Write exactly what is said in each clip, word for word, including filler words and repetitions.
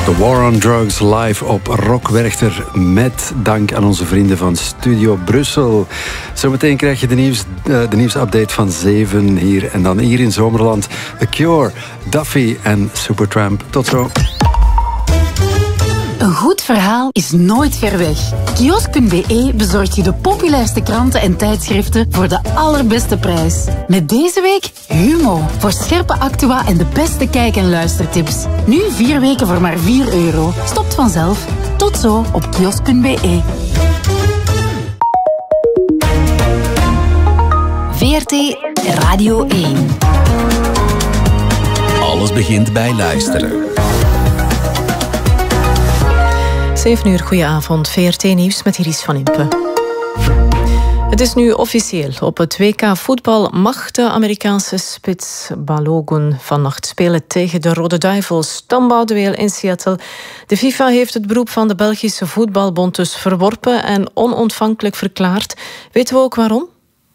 The War on Drugs live op Rock Werchter met dank aan onze vrienden van Studio Brussel. Zometeen krijg je de, nieuws, de nieuwsupdate van zeven hier en dan hier in Zomerland. The Cure, Duffy en Supertramp. Tot zo. Een goed verhaal is nooit ver weg. Kiosk punt be bezorgt je de populairste kranten en tijdschriften voor de allerbeste prijs. Met deze week Humo, voor scherpe actua en de beste kijk- en luistertips. Nu vier weken voor maar vier euro. Stopt vanzelf. Tot zo op kiosk punt be. V R T Radio één. Alles begint bij luisteren. zeven uur, goedenavond. V R T-nieuws met Iris van Impe. Het is nu officieel. Op het W K voetbal mag de Amerikaanse spits Balogun vannacht spelen tegen de Rode Duivels. Stamboudeweel in Seattle. De FIFA heeft het beroep van de Belgische voetbalbond dus verworpen en onontvankelijk verklaard. Weten we ook waarom?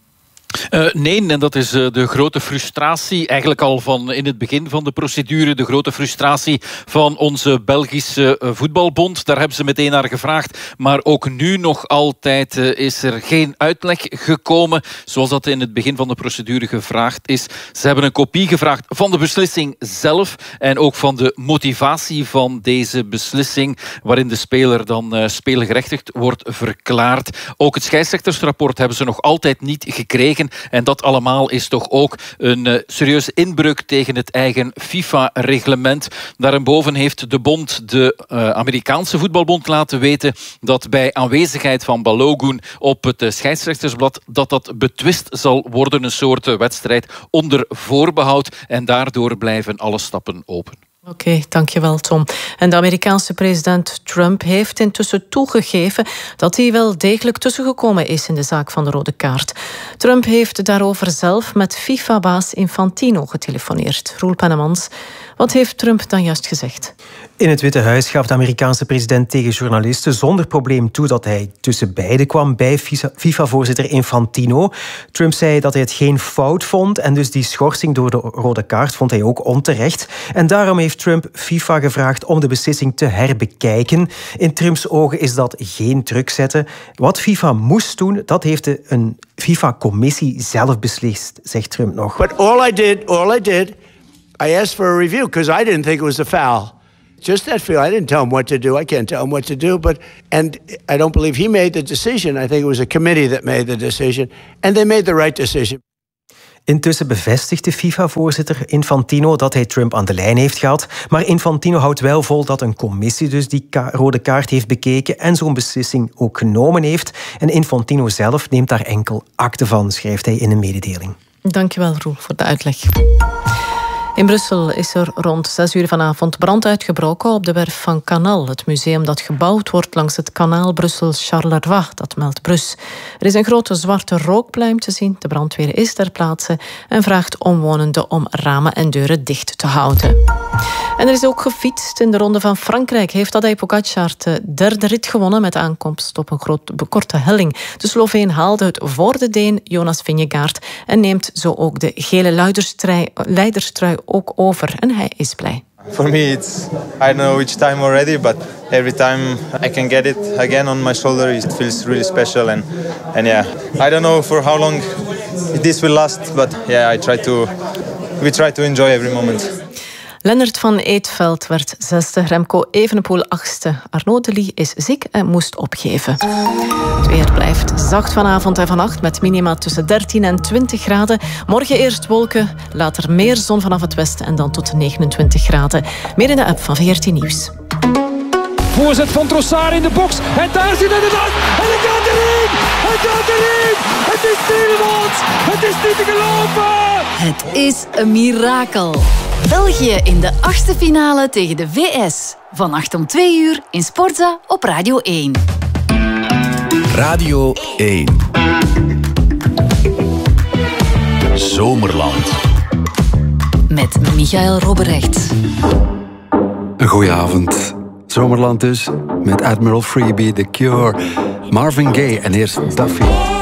Uh, nee, en dat is uh, de grote frustratie, eigenlijk al van in het begin van de procedure, de grote frustratie van onze Belgische uh, voetbalbond. Daar hebben ze meteen naar gevraagd, maar ook nu nog altijd uh, is er geen uitleg gekomen, zoals dat in het begin van de procedure gevraagd is. Ze hebben een kopie gevraagd van de beslissing zelf en ook van de motivatie van deze beslissing, waarin de speler dan uh, speelgerechtigd wordt verklaard. Ook het scheidsrechtersrapport hebben ze nog altijd niet gekregen. En dat allemaal is toch ook een uh, serieuze inbreuk tegen het eigen FIFA-reglement. Daarboven heeft de bond de uh, Amerikaanse voetbalbond laten weten dat bij aanwezigheid van Balogun op het uh, scheidsrechtersblad dat dat betwist zal worden, een soort uh, wedstrijd onder voorbehoud. En daardoor blijven alle stappen open. Oké, okay, dankjewel Tom. En de Amerikaanse president Trump heeft intussen toegegeven dat hij wel degelijk tussengekomen is in de zaak van de rode kaart. Trump heeft daarover zelf met FIFA-baas Infantino getelefoneerd. Roel Pennemans, wat heeft Trump dan juist gezegd? In het Witte Huis gaf de Amerikaanse president tegen journalisten zonder probleem toe dat hij tussen beiden kwam bij FIFA-voorzitter Infantino. Trump zei dat hij het geen fout vond en dus die schorsing door de rode kaart vond hij ook onterecht. En daarom heeft Trump FIFA gevraagd om de beslissing te herbekijken. In Trumps ogen is dat geen druk zetten. Wat FIFA moest doen, dat heeft een FIFA-commissie zelf beslist, zegt Trump nog. But all I did, all I did, I asked for a review because I didn't think it was a foul. Just that feel. I didn't tell him what to do. I can't tell him what to do. But and I don't believe he made the decision. I think it was a committee that made the decision. And they made the right decision. Intussen bevestigt de FIFA-voorzitter Infantino dat hij Trump aan de lijn heeft gehad. Maar Infantino houdt wel vol dat een commissie dus die ka- rode kaart heeft bekeken en zo'n beslissing ook genomen heeft. En Infantino zelf neemt daar enkel akte van, schrijft hij in een mededeling. Dankjewel, Roel, voor de uitleg. In Brussel is er rond zes uur vanavond brand uitgebroken op de werf van Canal, het museum dat gebouwd wordt langs het kanaal Brussel-Charleroi, dat meldt Brus. Er is een grote zwarte rookpluim te zien. De brandweer is ter plaatse en vraagt omwonenden om ramen en deuren dicht te houden. En er is ook gefietst. In de Ronde van Frankrijk heeft Tadej Pogačar de derde rit gewonnen met aankomst op een groot, korte helling. De Sloveen haalde het voor de Deen Jonas Vingegaard en neemt zo ook de gele leiderstrui ook over. En hij is blij. For me, it's I don't know which time already, but every time I can get it again on my shoulder, it feels really special. And and yeah, I don't know for how long this will last, but yeah, I try to we try to enjoy every moment. Lennart van Eetveld werd zesde, Remco Evenepoel achtste. Arnaud Delis is ziek en moest opgeven. Het weer blijft zacht vanavond en vannacht met minima tussen dertien en twintig graden. Morgen eerst wolken, later meer zon vanaf het westen en dan tot negenentwintig graden. Meer in de app van V R T Nieuws. Voorzet van Trossard in de box. En daar zit het aan. En het gaat erin! Het gaat erin! Het is Tielemans! Het is niet te geloven! Het is een mirakel. België in de achtste finale tegen de V S. Vannacht om twee uur in Sportza op Radio één. Radio één. Zomerland. Met Michael Robberecht. Een goeie avond. Zomerland dus, met Admiral Freebie, The Cure, Marvin Gaye en eerst Duffy.